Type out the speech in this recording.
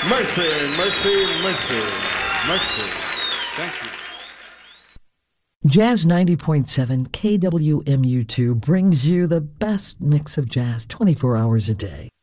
Mercy, mercy, mercy, mercy. Thank you. Jazz 90.7 KWMU2 brings you the best mix of jazz 24 hours a day.